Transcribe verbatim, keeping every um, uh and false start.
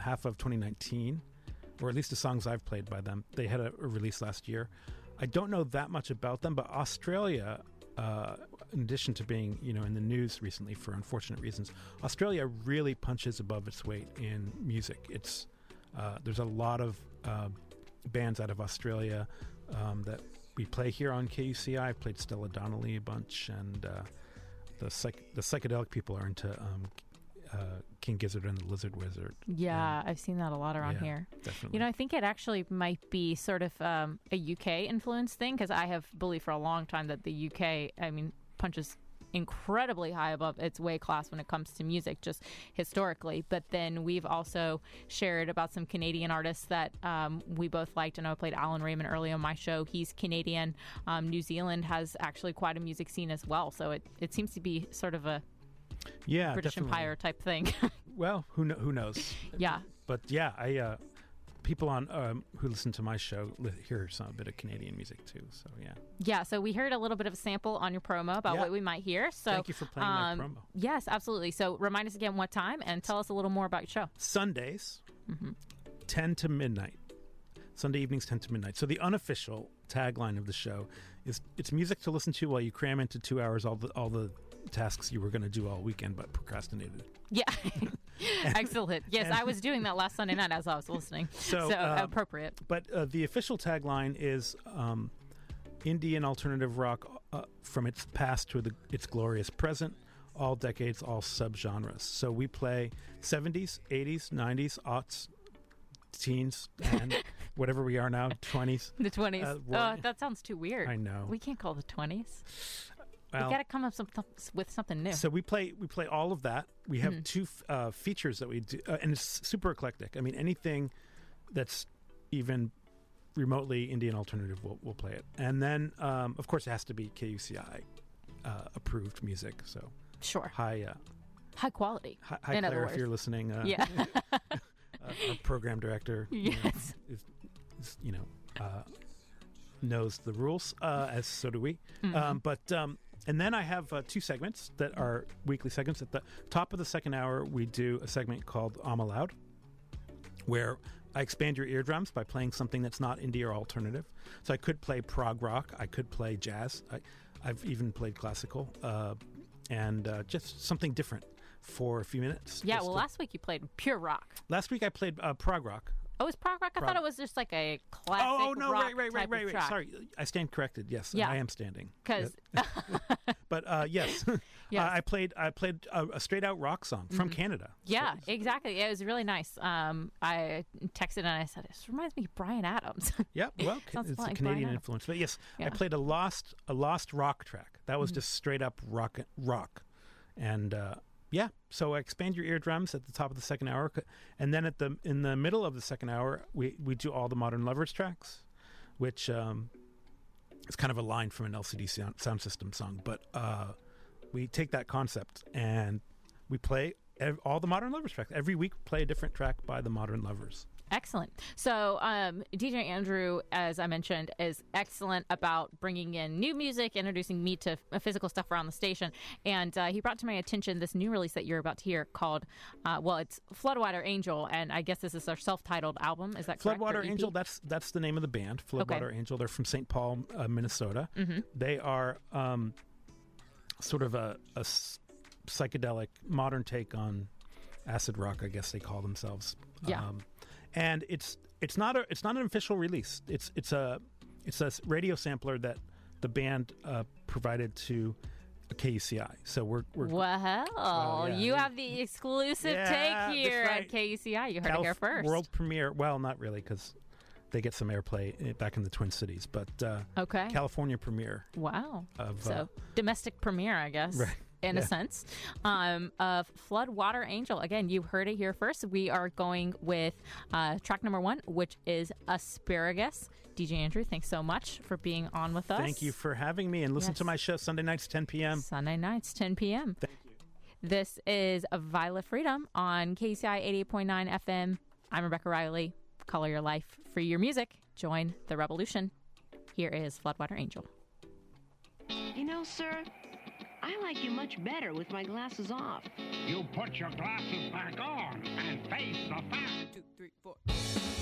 half of twenty nineteen, or at least the songs I've played by them. They had a, a release last year. I don't know that much about them, but Australia, uh, in addition to being, you know, in the news recently for unfortunate reasons, Australia really punches above its weight in music. It's uh, there's a lot of uh, bands out of Australia um, that we play here on K U C I. I've played Stella Donnelly a bunch, and uh, the psych- the psychedelic people are into um, uh, King Gizzard and the Lizard Wizard. Yeah, and, I've seen that a lot around yeah, here. Definitely. You know, I think it actually might be sort of um, a U K influence thing, because I have believed for a long time that the U K, I mean, punches incredibly high above its weight class when it comes to music, just historically. But then we've also shared about some Canadian artists that um, we both liked. I know I played Alan Raymond early on my show. He's Canadian. Um, New Zealand has actually quite a music scene as well. So it, it seems to be sort of a yeah, British definitely. Empire type thing. Well, who kn- who knows? Yeah. But yeah, I uh, people on um, who listen to my show li- hear some a bit of Canadian music too. So yeah. Yeah, so we heard a little bit of a sample on your promo about Yeah. what we might hear. So Thank you for playing um, my promo. Yes, absolutely. So remind us again what time and tell us a little more about your show. Sundays, Mm-hmm. ten to midnight. Sunday evenings, ten to midnight. So the unofficial tagline of the show is it's music to listen to while you cram into two hours all the all the tasks you were going to do all weekend but procrastinated. Yeah. Excellent. Yes, and- I was doing that last Sunday night as I was listening. So, So, uh, appropriate. But uh, the official tagline is um, indie and alternative rock uh, from its past to the, its glorious present, all decades, all subgenres. So we play seventies, eighties, nineties, aughts, teens, and whatever we are now, twenties. The twenties. uh, oh, we're- that sounds too weird. I know. We can't call the twenties. Well, we got to come up some, with something new. So we play we play all of that. We have Mhm. two uh, features that we do, uh, and it's super eclectic. I mean, anything that's even remotely Indian alternative, we'll, we'll play it. And then, um, of course, it has to be K U C I uh, approved music. So Sure. hi, uh, High quality. hi, hi in other Claire, if words. you're listening. Uh, Yeah. uh, our program director, you know, Yes. is, is, you know, uh, knows the rules, uh, as so do we. Mhm. Um, but um, and then I have uh, two segments that are weekly segments. At the top of the second hour, we do a segment called I'm Allowed, where I expand your eardrums by playing something that's not indie or alternative. So I could play prog rock, I could play jazz, I, I've even played classical, uh, and uh, just something different for a few minutes. Yeah, Just well, to- last week you played pure rock. last week I played uh, prog rock. Oh, it's prog rock? I Prog- thought it was just like a classic Oh, oh no! rock Right, right, right, type right, of right. track. Sorry, I stand corrected. Yes, Yeah. I am standing. 'Cause- but uh, yes, Yes. Uh, I played. I played a, a straight out rock song from Canada. Yeah, So- exactly. It was really nice. Um, I texted and I said, this reminds me of Brian Adams. yeah. Well, Sounds it's a like Canadian Brian influence. But yes, I Yeah. played a lost a lost rock track. That was Mhm. just straight up rock rock, and uh, yeah. So I expand your eardrums at the top of the second hour, c- and then at the in the middle of the second hour, we we do all the Modern Lovers tracks, which um, is kind of a line from an L C D sound, sound system song, but uh, we take that concept and we play ev- all the Modern Lovers tracks. Every week, we play a different track by the Modern Lovers. Excellent. So um, D J Andrew, as I mentioned, is excellent about bringing in new music, introducing me to uh, physical stuff around the station. And uh, he brought to my attention this new release that you're about to hear called, uh, well, it's Floodwater Angel. And I guess this is their self-titled album. Is that correct? Floodwater Or E P? Angel, that's that's the name of the band. Floodwater Okay. Angel. They're from Saint Paul, uh, Minnesota. Mhm. They are um, sort of a, a s- psychedelic modern take on acid rock, I guess they call themselves. Yeah. Um, and it's it's not a it's not an official release. It's it's a it's a radio sampler that the band uh, provided to K U C I. So we're we're Well, Well, yeah, you yeah. have the exclusive Yeah, take here that's right. at K U C I. You heard Calif- it here first. World premiere. Well, not really, because they get some airplay uh, back in the Twin Cities, but uh, Okay. California premiere Wow. of So uh, domestic premiere, I guess, Right. in Yeah. a sense, um, of Floodwater Angel. Again, you heard it here first. We are going with uh, track number one, which is Asparagus. D J Andrew, thanks so much for being on with us. Thank you for having me, and listen Yes. to my show Sunday nights, ten p.m. Sunday nights, ten p.m. Thank you. This is Violet Freedom on K C I eighty-eight point nine F M. I'm Rebecca Riley. Color your life. Free your music. Join the revolution. Here is Floodwater Angel. You know, sir, I like you much better with my glasses off. You put your glasses back on and face the fact. three, four.